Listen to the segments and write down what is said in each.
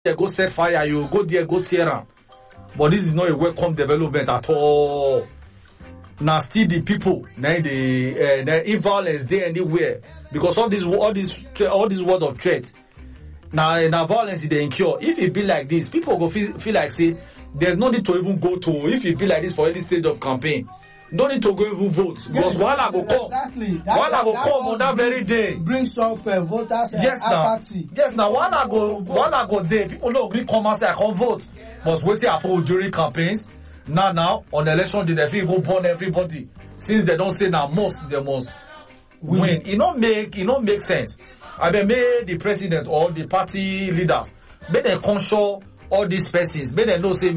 there, go set fire, you go there, go tear am. But this is not a welcome development at all. Now still the people, now the violence there anywhere because of this, all this word of threat. Now violence is the incur. If it be like this, people go feel like say there's no need to even go to. If it be like this for any stage of campaign, no need to go even vote because while I go come, exactly. While I go come on that very day, brings up voters apathy. Yes, now while I go there, people don't agree come and say I can't vote. But wait till happen during campaigns. Now on the election day, they feel go burn everybody. Since they don't say now they must win. It don't make sense. I mean, may the president or the party leaders may they control all these persons. May they know say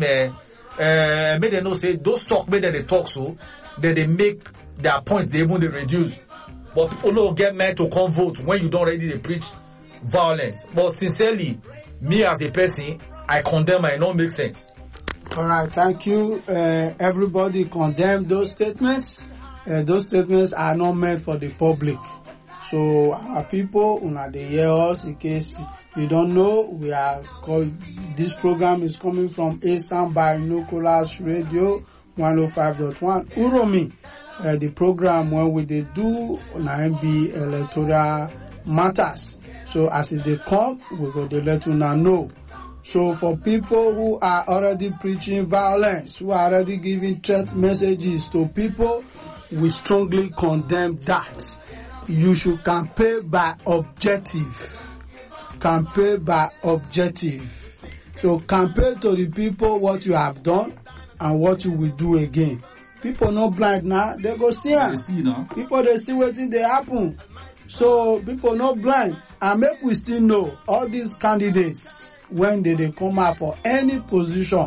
those talk. May they talk so that they make their point. They even they reduce. But people don't get mad to come vote when you don't ready to preach violence. But sincerely, me as a person, I condemn and it don't make sense. All right, thank you. Everybody condemn those statements. Those statements are not meant for the public. So our people, they hear us. In case you don't know, this program is coming from ASAM Binoculars Radio 105.1 Uromi. The program when we do NIMB electoral matters. So as they come, we go to let you know. So for people who are already preaching violence, who are already giving threat messages to people, we strongly condemn that. You should campaign by objective. Campaign by objective. So campaign to the people what you have done and what you will do again. People not blind now, they go see am. People they see what they happen. So people not blind. And make we still know all these candidates when they come out for any position,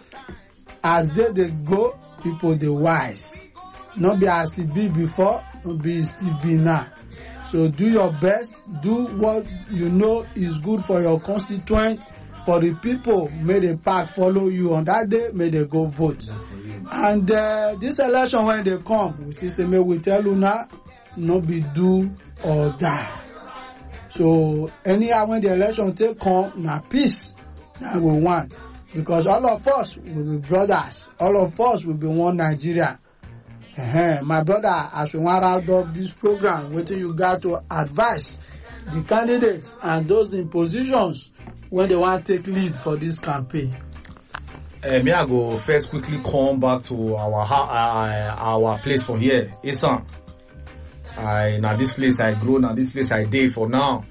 as they go, people they wise. Not be as it be before, not be still be now. So do your best, do what you know is good for your constituent, for the people. May the park follow you on that day, may they go vote. And this election when they come, we say may we tell you now, no be do or die. So anyhow when the election take come, now peace that we want. Because all of us will be brothers. All of us will be one Nigeria. My brother, as we want out of this program, what you got to advise the candidates and those in positions when they want to take lead for this campaign? Me I go first quickly come back to our place for here, Isan. Now this place I grow, now this place I dey for now.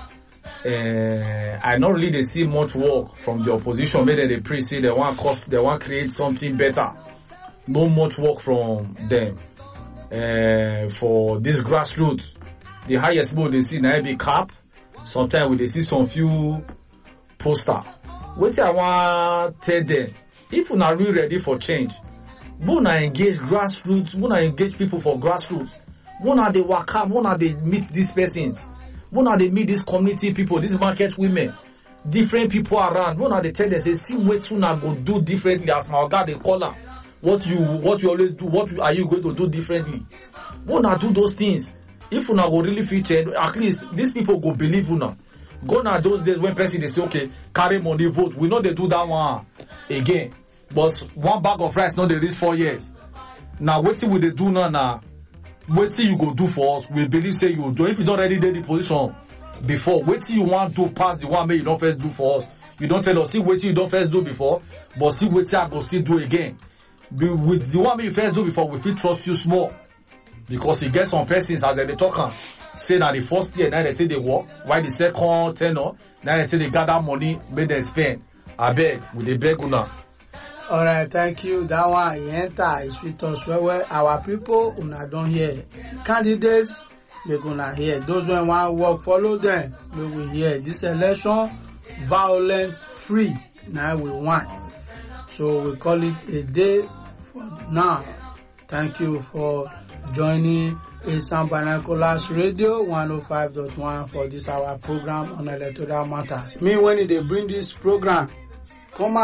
I not really they see much work from the opposition. Maybe they pre say they want create something better. No much work from them. For this grassroots, the highest mode they see now be cap. Sometimes they see some few poster. What I want tell them, if you are really ready for change, wanna engage grassroots, wanna engage people for grassroots. Wanna they work up, wanna they meet these persons, wanna they meet these community people, these market women, different people around. Wanna they tell them say, see what you now go do differently as my God they call them. What you always do, are you going to do differently? Wanna do those things. If you now go really feature, at least these people go believe you now. Go now those days when person they say, okay, carry money vote. We know they do that one again. But one bag of rice now they reach 4 years. Now what will they do now? What you go do for us? We believe say you do. If you don't already did the position before, what you want to pass the one may you don't first do for us. You don't tell us see what you don't first do before, but see what I go still do again. With the one may you first do before, we feel trust you small. Because you get some persons as they talk say that the first year now they say they work, while the second tenor now they say they gather money, make them spend. I beg with the beg una. All right, thank you. That one enter is with us well. Our people una don't hear. Candidates they gonna hear. Those who want work follow them. They will hear. This election violence free. Now we want. So we call it a day for now. Thank you for joining ASAM Binoculars Radio 105.1 for this our program on electoral matters. Me when they bring this program, come out.